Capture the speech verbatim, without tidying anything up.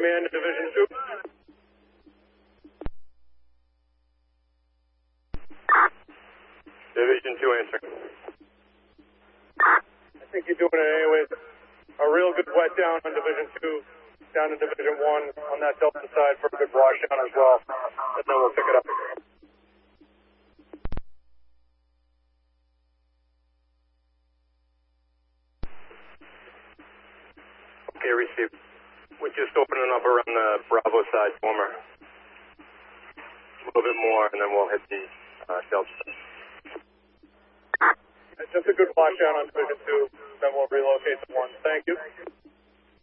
Command to Division two. Division two answering. I think you're doing it anyways. A real good wet down on Division two, down to Division one on that Delta side for a good wash down as well. And then we'll pick it up. Okay, receive. We're just opening up around the Bravo side, former. A little bit more, and then we'll hit the uh, Delta side. Just a good wash down on Division two, then we'll relocate to one. Thank you.